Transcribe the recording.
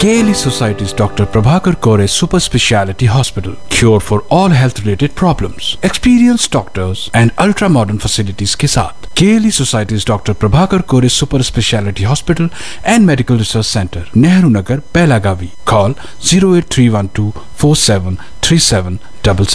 KLE Society's Dr. Prabhakar Kore Super Speciality Hospital. Cure for all health related problems. Experienced doctors and ultra modern facilities के साथ KLE Society's Dr. Prabhakar Kore Super Speciality Hospital and Medical Research Center, Nehru Nagar, Pelagavi. Call 08312 473777.